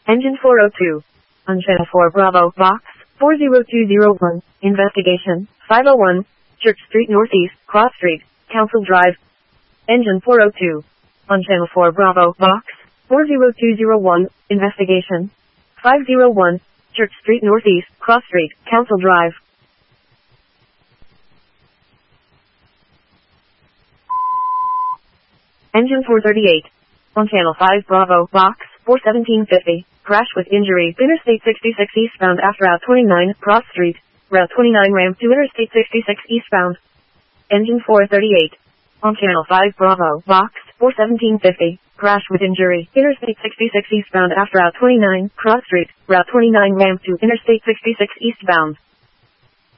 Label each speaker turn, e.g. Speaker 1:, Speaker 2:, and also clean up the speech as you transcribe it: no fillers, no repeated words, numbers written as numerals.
Speaker 1: Engine 402. On Channel 4 Bravo, Box 40201. Investigation 501. Church Street Northeast, Cross Street, Council Drive. Engine 402. On Channel 4 Bravo, Box 40201. Investigation 501. Church Street Northeast, Cross Street, Council Drive. Engine 438. On Channel 5 Bravo, Box 41750. Crash with injury. Interstate 66 eastbound after Route 29, Cross Street. Route 29 ramp to Interstate 66 eastbound. Engine 438. On Channel 5 Bravo, Box 41750. Crash with injury. Interstate 66 eastbound after Route 29, Cross Street. Route 29 ramp to Interstate 66 eastbound.